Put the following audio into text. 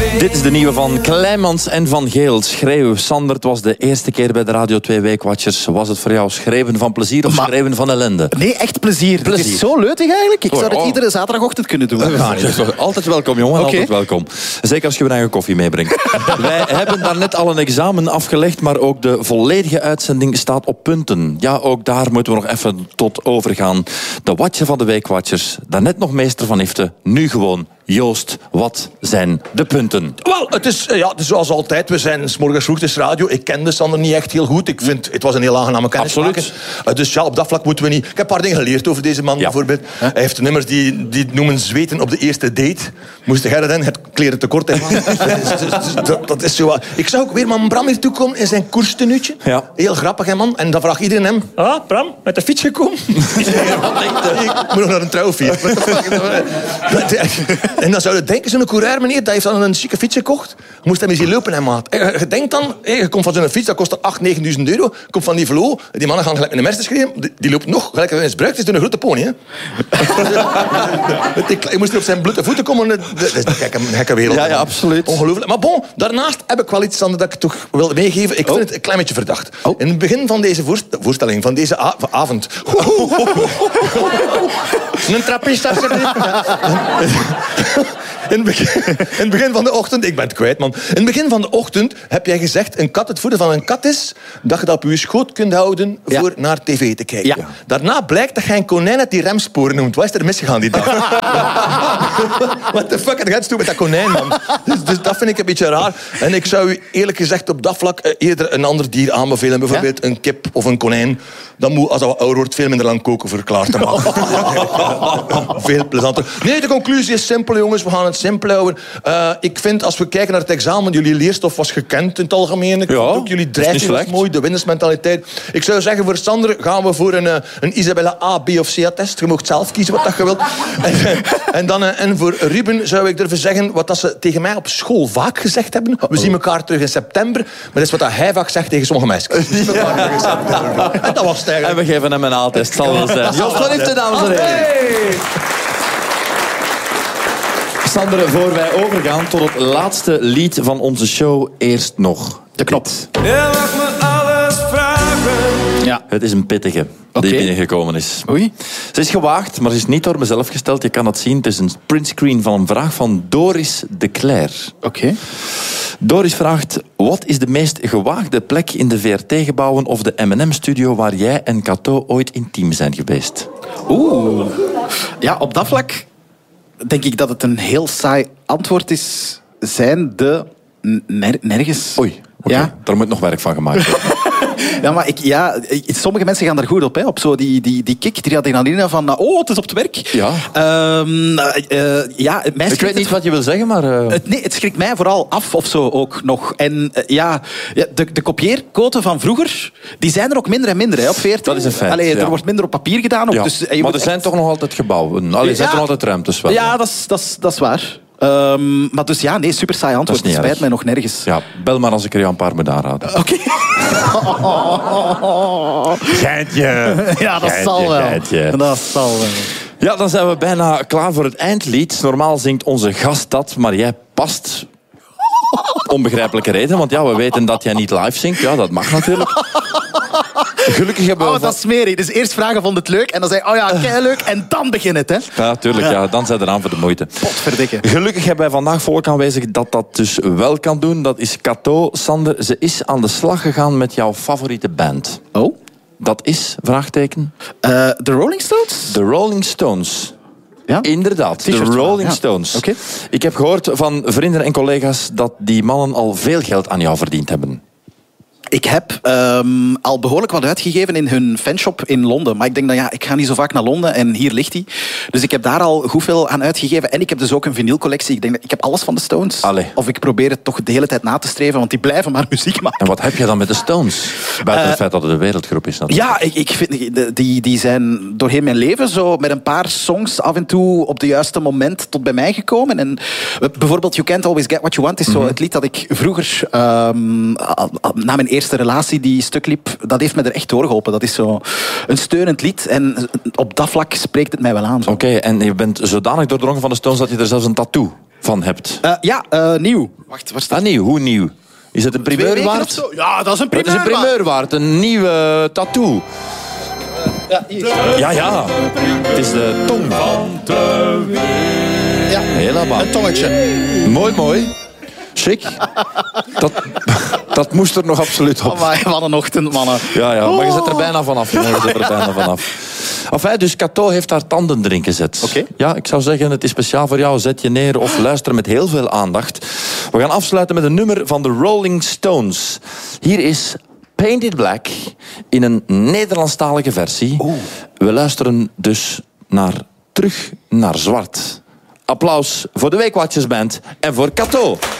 Dit is de nieuwe van Kleimans en Van Geel. Schreeuw. Sander, het was de eerste keer bij de Radio 2 Weekwatchers. Was het voor jou schreeuwen van plezier of schreeuwen van ellende? Nee, echt plezier. Het is zo leutig eigenlijk. Ik zou het iedere zaterdagochtend kunnen doen. Altijd welkom, jongen. Okay. Altijd welkom. Zeker als je je eigen koffie meebrengt. Wij hebben daarnet al een examen afgelegd, maar ook de volledige uitzending staat op punten. Ja, ook daar moeten we nog even tot overgaan. De watje van de Weekwatchers. Daarnet nog meester Van Ifte. Nu gewoon Joost, wat zijn de punten? Wel, het is zoals altijd. We zijn 's morgens vroeg, het is radio. Ik kende Sander niet echt heel goed. Ik vind, het was een heel aangename kennismaking. Dus ja, op dat vlak moeten we niet... Ik heb een paar dingen geleerd over deze man, bijvoorbeeld. Hij heeft nummers die noemen zweten op de eerste date. Moest jij dat in? Het kleren tekort hebben. Dat is zo... Ik zag ook weer man Bram hier toekomen in zijn koerstenuutje. Ja. Heel grappig, hè, man. En dan vraagt iedereen hem... Ah, Bram, met de fiets gekomen? Ik moet nog naar een trouwfeest. En dan zou je denken, zo'n coureur meneer, dat heeft dan een chique fiets gekocht. Moest hem eens hier lopen, hè, maat. Je denkt dan, je komt van zo'n fiets, dat kost 8.000-9.000 euro. Komt van Nivelo, die mannen gaan gelijk met een Mercedes schreeuwen. Die loopt nog, gelijk als hij is bruikt, is door een grote pony, hè. Ik moest hier op zijn blote voeten komen. Dat is een gekke wereld. Ja, absoluut. Ongelooflijk. Maar bon, daarnaast heb ik wel iets aan dat ik toch wil meegeven. Ik vind het een klein beetje verdacht. In het begin van deze voorstelling, van deze avond... Een trappist, In het begin van de ochtend... Ik ben het kwijt, man. In het begin van de ochtend heb jij gezegd... het voeden van een kat is... dat je dat op je schoot kunt houden... voor naar tv te kijken. Ja. Daarna blijkt dat jij een konijn uit die remsporen noemt. Wat is er misgegaan die dag? What the fuck heb je met dat konijn, man? Dus dat vind ik een beetje raar. En ik zou u eerlijk gezegd op dat vlak... eerder een ander dier aanbevelen. Bijvoorbeeld een kip of een konijn. Dan moet, als dat wat ouder wordt, veel minder lang koken voor klaar te maken. Veel plezanter. Nee, de conclusie is simpel, jongens. We gaan het simpel houden. Ik vind, als we kijken naar het examen... jullie leerstof was gekend in het algemeen. Ik vind ook jullie drijfveer was mooi. De winnersmentaliteit. Ik zou zeggen, voor Sander gaan we voor een Isabella A, B of C-attest. Je mag zelf kiezen wat je wilt. En voor Ruben zou ik durven zeggen... wat dat ze tegen mij op school vaak gezegd hebben. We zien elkaar terug in september. Maar dat is wat hij vaak zegt tegen sommige meisjes. We zien elkaar terug in september. En dat was het eigenlijk. En we geven hem een A-test. Zal wel zijn. Joost van Ifte, dames en heren. Sander, voor wij overgaan tot het laatste lied van onze show, eerst nog de knop. Je mag me alles vragen. Ja. Het is een pittige die binnengekomen is. Oei. Ze is gewaagd, maar ze is niet door mezelf gesteld. Je kan het zien. Het is een printscreen van een vraag van Doris de Cler. Oké. Doris vraagt, wat is de meest gewaagde plek in de VRT-gebouwen of de M&M-studio waar jij en Cato ooit intiem zijn geweest? Oeh. Ja, op dat vlak denk ik dat het een heel saai antwoord is. Zijn de nergens. Oei, ja? Daar moet nog werk van gemaakt worden. Ja, maar sommige mensen gaan daar goed op. Hè, op zo die kick, die adrenaline van... het is op het werk. Ja. Ik weet niet wat je wil zeggen, maar... Het schrikt mij vooral af of zo ook nog. En de kopieerquoten van vroeger, die zijn er ook minder en minder, hè, op VRT. Dat is een feit. Er wordt minder op papier gedaan. Ook, ja. Dus, maar er zijn toch nog altijd gebouwen. Er zijn toch altijd ruimtes wel. Ja, dat is waar. Maar dus super saai antwoord. Het spijt mij nog nergens. Ja, bel maar als ik er jou een paar moet aanraden. Oké. Geintje. Ja, dat zal wel. Dat zal wel. Ja, dan zijn we bijna klaar voor het eindlied. Normaal zingt onze gast dat, maar jij past... Onbegrijpelijke reden, want we weten dat jij niet live zingt. Ja, dat mag natuurlijk. Gelukkig hebben we... dat is smerig. Dus eerst vragen, vond het leuk? En dan zei kei leuk. En dan begin het, hè? Ja, tuurlijk. Ja. Dan zijn we eraan voor de moeite. Potverdikke. Gelukkig hebben wij vandaag volk aanwezig dat dus wel kan doen. Dat is Cato. Sander, ze is aan de slag gegaan met jouw favoriete band. Oh? Dat is, vraagteken? The Rolling Stones? The Rolling Stones. Ja? Inderdaad, de Rolling Stones. Okay. Ik heb gehoord van vrienden en collega's dat die mannen al veel geld aan jou verdiend hebben. Ik heb al behoorlijk wat uitgegeven in hun fanshop in Londen. Maar ik denk ik ga niet zo vaak naar Londen en hier ligt hij. Dus ik heb daar al goed veel aan uitgegeven. En ik heb dus ook een vinylcollectie. Ik denk ik heb alles van de Stones. Allee. Of ik probeer het toch de hele tijd na te streven, want die blijven maar muziek maken. En wat heb je dan met de Stones? Buiten het feit dat het een wereldgroep is. Natuurlijk. Ja, ik vind die zijn doorheen mijn leven zo met een paar songs af en toe op de juiste moment tot bij mij gekomen. En bijvoorbeeld You Can't Always Get What You Want is zo het lied dat ik vroeger na mijn eerste relatie die stuk liep, dat heeft me er echt doorgeholpen. Dat is zo een steunend lied en op dat vlak spreekt het mij wel aan. Oké, en je bent zodanig doordrongen van de Stones dat je er zelfs een tattoo van hebt. Nieuw. Wacht, waar staat Nieuw. Hoe nieuw? Is het een 2 primeur weken waard? of zo? Ja, dat is een Het primeur. is een primeur waard. Een nieuwe tattoo. Ja. Het is de tong van de wereld. Ja. Helemaal. Een tongetje. Mooi. Chic. Dat moest er nog absoluut op. Oh, wat een ochtend, mannen. Ja, maar je zit er bijna vanaf. Enfin, dus Cato heeft haar tanden erin gezet. Oké. Ja, ik zou zeggen, het is speciaal voor jou. Zet je neer of luister met heel veel aandacht. We gaan afsluiten met een nummer van de Rolling Stones. Hier is Painted Black in een Nederlandstalige versie. We luisteren dus terug naar zwart. Applaus voor de Weekwatchersband en voor Cato.